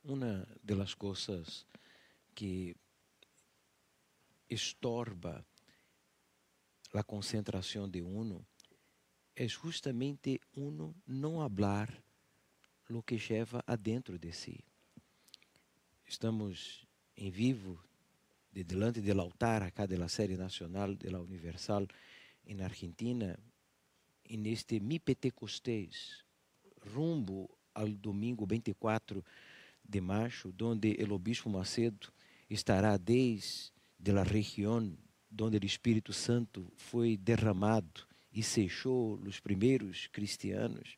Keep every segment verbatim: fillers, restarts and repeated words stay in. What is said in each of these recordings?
Una de las cosas que estorba la concentración de uno es justamente uno no hablar lo que lleva adentro de sí. Estamos em vivo de delante del altar acá de la serie nacional de la Universal en Argentina, en este Mi Pentecostés, rumbo al domingo veinticuatro de mayo, donde el obispo Macedo estará desde la región donde el Espíritu Santo foi derramado e sellou os primeiros cristianos.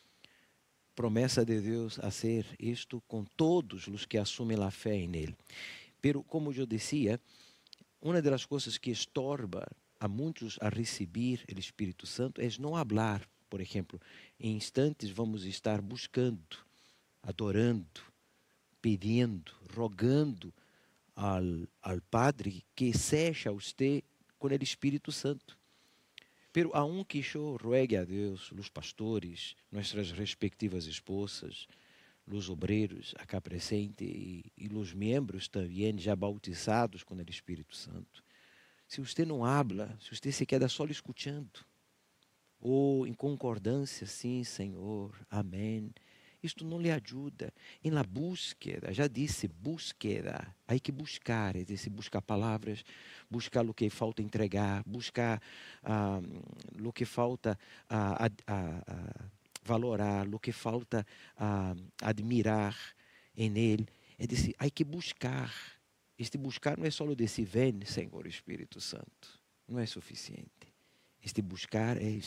Promessa de Deus fazer isto com todos os que assumem a fé em Ele. Pero, como eu dizia, uma das coisas que estorba a muitos a receber o Espírito Santo é não falar. Por exemplo, em instantes vamos estar buscando, adorando, pedindo, rogando ao, ao Padre que seja você com o Espírito Santo. Pero aunque eu rogue a Deus, os pastores, nossas respectivas esposas, os obreiros acá presentes e, e os membros também já bautizados com o Espírito Santo, se você não habla, se você se queda só escutando, ou em concordância, sim, Senhor, amém, isto não lhe ajuda. Em la búsqueda, já disse, búsqueda, há que buscar, é dizer, buscar palavras, buscar o que falta entregar, buscar ah, o que falta ah, a, a, a valorar, o que falta ah, admirar em Ele. É dizer, há que buscar. Este buscar não é só dizer, vem, Senhor Espírito Santo, não é suficiente. Este buscar é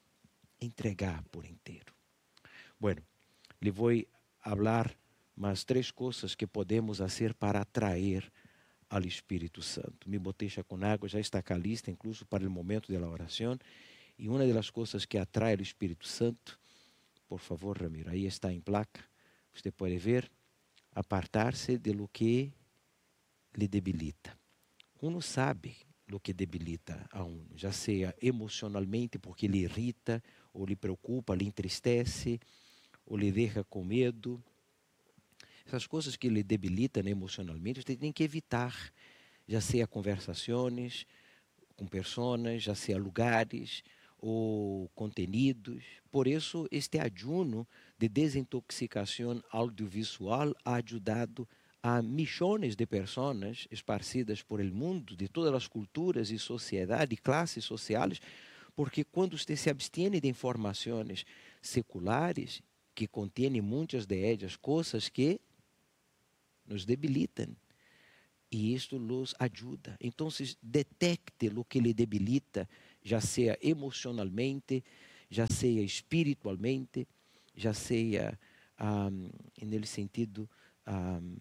entregar por inteiro. Bueno, lhe vou falar mais três coisas que podemos fazer para atrair ao Espírito Santo. Mi botella com água já está cá lista, incluso para o momento da oração. E uma das coisas que atrai o Espírito Santo, por favor, Ramiro, aí está em placa, você pode ver, apartar-se de lo que lhe debilita. Uno sabe lo que debilita a uno, já seja emocionalmente porque lhe irrita, ou lhe preocupa, lhe entristece, ou lhe deixa com medo. Essas coisas que lhe debilitam emocionalmente, você tem que evitar, já seja conversações com pessoas, já seja lugares ou contenidos. Por isso, este ayuno de desintoxicação audiovisual ha ajudado a milhões de pessoas esparcidas por el mundo, de todas as culturas e sociedades, classes sociais, porque quando você se abstiene de informações seculares, que contém muitas de elas coisas que nos debilitam, e isto nos ajuda. Então, detecte o que lhe debilita, já seja emocionalmente, já seja espiritualmente, já seja um, no sentido um,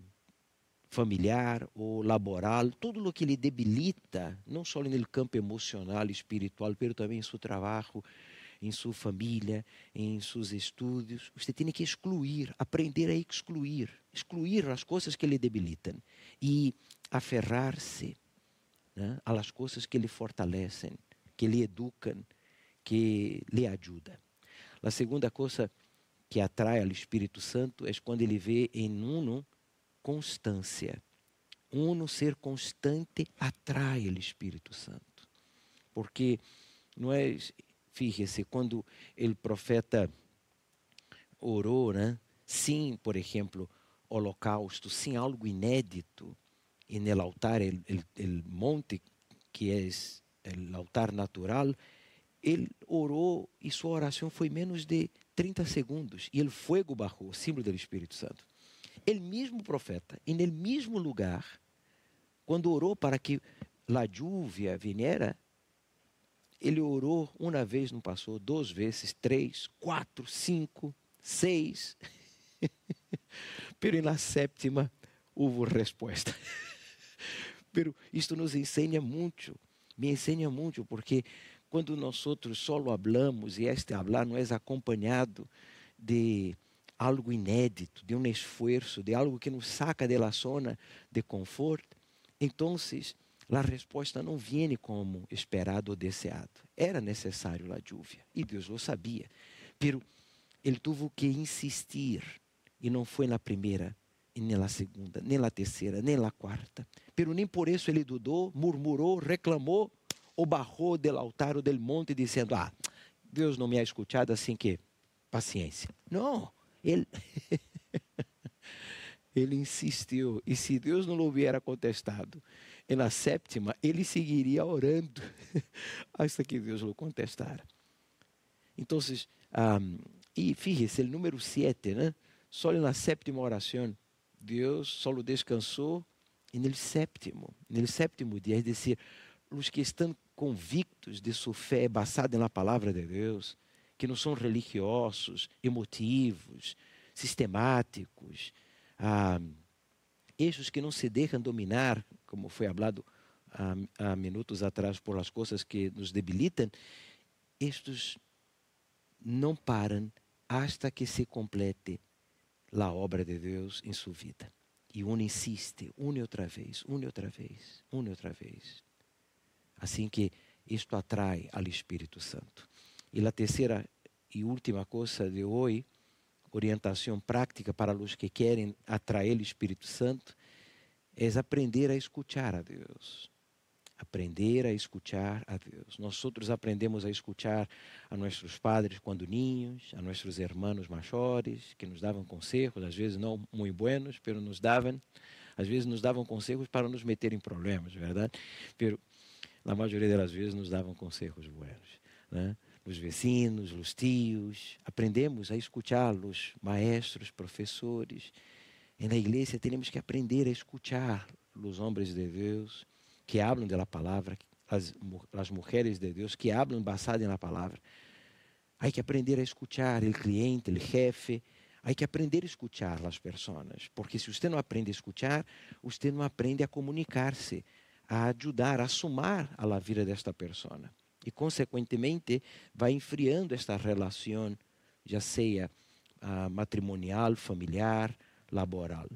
familiar ou laboral, tudo o que lhe debilita, não só no campo emocional e espiritual, mas também em seu trabalho, em sua família, em seus estudos. Você tem que excluir, aprender a excluir, excluir as coisas que lhe debilitam e aferrar-se, né, às coisas que lhe fortalecem, que lhe educam, que lhe ajudam. A segunda coisa que atrai ao Espírito Santo é quando ele vê em uno constância. Uno ser constante atrai o Espírito Santo, porque não é... Fíjese, quando o profeta orou, né, sem, por exemplo, holocausto, sem algo inédito, e no altar, o monte, que é o altar natural, ele orou e sua oração foi menos de trinta segundos, e o fogo bajou, símbolo do Espírito Santo. O mesmo profeta, e no mesmo lugar, quando orou para que a lluvia viniera, ele orou uma vez, não passou, duas vezes, três, quatro, cinco, seis. Pero na sétima houve resposta. Pero isto nos ensina muito, me ensina muito, porque quando nós outros só hablamos, e este hablar não é acompanhado de algo inédito, de um esforço, de algo que nos saca da zona de conforto, então a resposta não vem como esperado ou desejado. Era necessário a lluvia, e Deus o sabia. Pero ele teve que insistir, e não foi na primeira e nem a segunda, nem a terceira, nem a quarta. Pero nem por isso ele dudou, murmurou, reclamou, ou barrou del altar ou del monte, dizendo, ah, Deus não me ha escutado, assim que, paciência. Não, ele... ele insistiu, e se Deus não lhe hubiera contestado, na sétima, ele seguiria orando, hasta que Deus lhe contestara. Então, um, e fíjese, o número sete, né? Só na sétima oração, Deus só lo descansou no sétimo, no sétimo dia, é decir, os que estão convictos de sua fé basada na palavra de Deus, que não são religiosos, emotivos, sistemáticos, ah, estes que não se deixam dominar, como foi falado há, há minutos atrás, por as coisas que nos debilitam, estes não param hasta que se complete a obra de Deus em sua vida. E um insiste, uma e outra vez, uma e outra vez, uma e outra vez. Assim que isto atrai ao Espírito Santo. E a terceira e última coisa de hoje, orientação prática para os que querem atrair o Espírito Santo, é aprender a escutar a Deus. Aprender a escutar a Deus. Nós outros aprendemos a escutar a nossos padres quando ninhos, a nossos irmãos maiores, que nos davam conselhos, às vezes não muito buenos, mas nos davam, às vezes nos davam conselhos para nos meter em problemas, verdade? Pero na maioria das vezes nos davam conselhos buenos, né? Os vecinos, os tios, aprendemos a escutar os maestros, professores. E na igreja temos que aprender a escutar os homens de Deus que hablam da palavra, as, as mulheres de Deus que hablam basado na palavra. Há que aprender a escutar o cliente, o jefe. Há que aprender a escutar as pessoas, porque se você não aprende a escutar, você não aprende a comunicar-se, a ajudar, a somar a la vida desta pessoa. E, consequentemente, vai enfriando esta relação, já seja uh, matrimonial, familiar, laboral.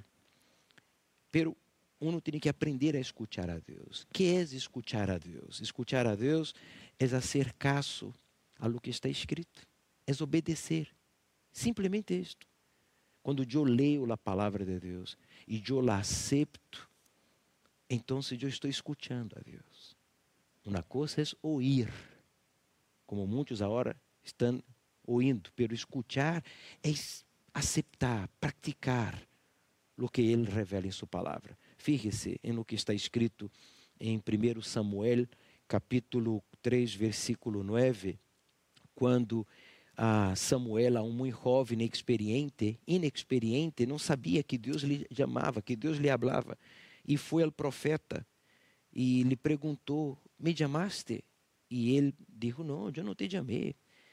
Pero uno tem que aprender a escutar a Deus. O que é escutar a Deus? Escutar a Deus é fazer caso a lo que está escrito, é obedecer. Simplesmente isto. Quando eu leio a palavra de Deus e eu la acepto, então eu estou escutando a Deus. Uma coisa é ouvir, como muitos agora estão ouvindo, pero escutar é aceitar, praticar o que Ele revela em sua palavra. Fíjese em lo que está escrito em primeiro Samuel, capítulo três, versículo nove, quando ah, Samuel, um muito jovem, inexperiente, inexperiente, não sabia que Deus lhe chamava, que Deus lhe falava, e foi ao profeta e lhe perguntou, me chamaste? E ele disse, não, eu não te chamei.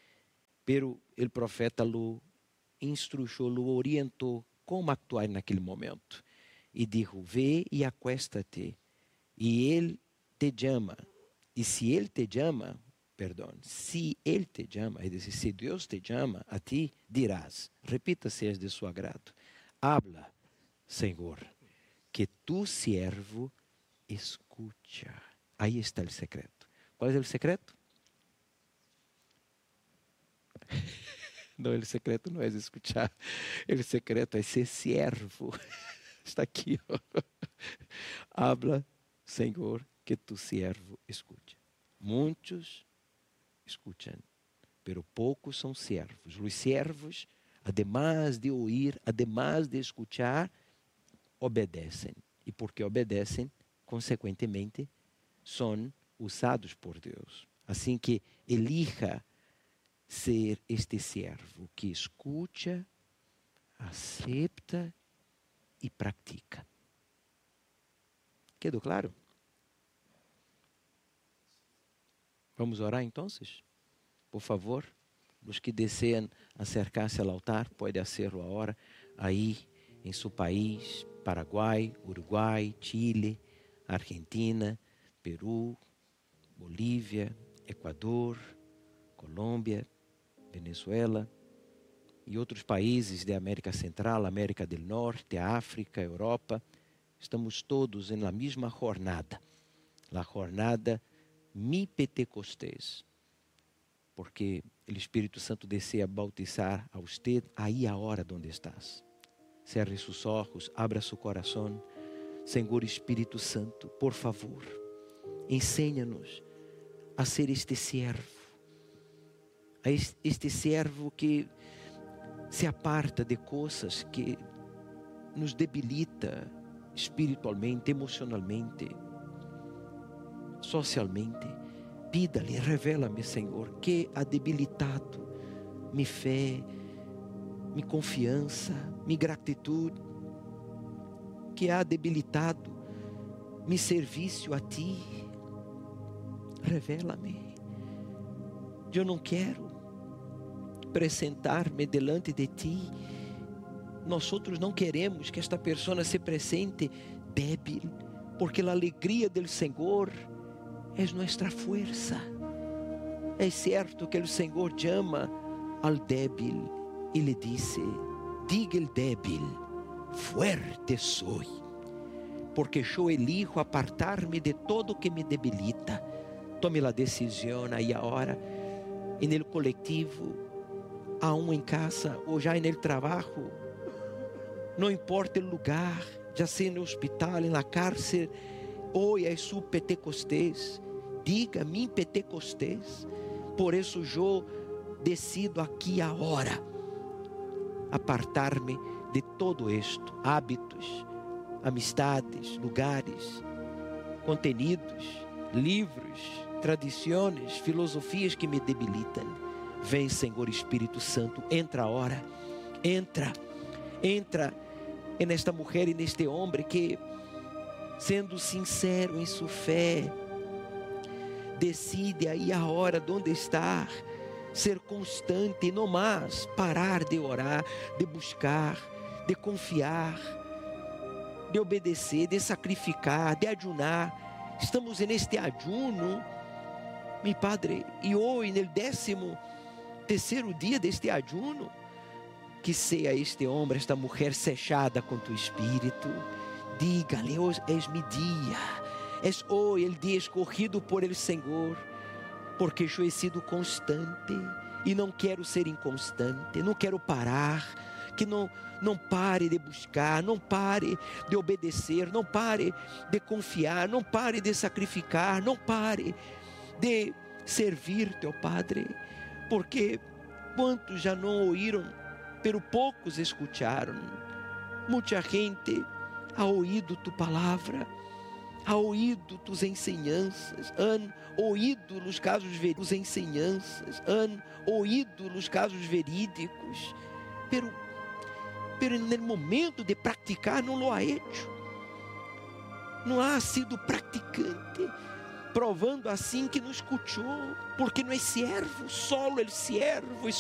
Pero o profeta lo instruiu, lo orientou como actuar naquele momento. E disse, vê e acuesta-te. E ele te chama. E se ele te chama, perdão, se ele te chama, é dizer, se Deus te chama a ti, dirás, repita se és de seu agrado, habla, Senhor, que tu siervo escucha. Aí está o secreto. Qual é o secreto? Não, o secreto não é escuchar. O secreto é ser siervo. Está aqui. Ó. Habla, Senhor, que tu siervo escute. Muitos escutam, pero poucos são siervos. Os siervos, además de ouvir, además de escuchar, obedecem. E porque obedecem, consequentemente, são usados por Deus. Assim que elija ser este siervo que escuta, aceita e pratica. Quedou claro? Vamos orar então? Por favor, os que desejam acercar-se ao altar, podem fazê-lo agora, aí em seu país, Paraguai, Uruguai, Chile, Argentina, Peru, Bolívia, Equador, Colômbia, Venezuela e outros países da América Central, América do Norte, África, Europa. Estamos todos na mesma jornada, a jornada mi Pentecostés, porque o Espírito Santo deseja bautizar a você aí a hora onde estás. Cerre sus ojos, abra su corazón. Senhor Espírito Santo, por favor, ensina-nos a ser este servo, a este servo que se aparta de coisas que nos debilita espiritualmente, emocionalmente, socialmente. Pida-lhe, revela-me, Senhor, que ha debilitado minha fé, minha confiança, minha gratidão, que ha debilitado meu serviço a Ti. Revela-me. Eu não quero apresentar-me delante de Ti. Nós outros não queremos que esta pessoa se presente débil, porque a alegria do Senhor é nossa força. É certo que o Senhor chama al débil e lhe disse: diga el débil, fuerte soy, porque eu elijo apartar-me de todo que me debilita. Tome a decisão aí agora, no coletivo, aún em casa ou já no trabalho, não importa o lugar, já seja no hospital, na cárcel, hoje é su Pentecostés. Diga, mi Pentecostés. Por isso eu decido aqui agora apartar-me de todo isto, hábitos, amistades, lugares, contenidos, livros, tradições, filosofias que me debilitam. Vem, Senhor Espírito Santo, entra agora, entra, entra nesta mulher e neste homem que, sendo sincero em sua fé, decide aí a hora de onde estar, ser constante, não mais parar de orar, de buscar, de confiar, de obedecer, de sacrificar, de ajunar. Estamos neste ajuno, meu Padre, e hoje, no décimo terceiro dia deste ajuno, que seja este homem, esta mulher sechada com tu Espírito. Diga-lhe, hoje és meu dia, és hoje o dia escorrido por el Senhor, porque eu he sido constante e não quero ser inconstante, não quero parar, que não, não pare de buscar, não pare de obedecer, não pare de confiar, não pare de sacrificar, não pare de servir teu Padre, porque quantos já não ouviram, pero poucos escutaram. Muita gente ha ouído tu palavra, ha ouído tus ensinanças, han ouído nos casos verídicos, ensinanças, han ouído nos casos verídicos, pero, pero no momento de praticar não lo ha hecho, não ha sido praticante, provando assim que não escutou, porque não é servo, solo el servo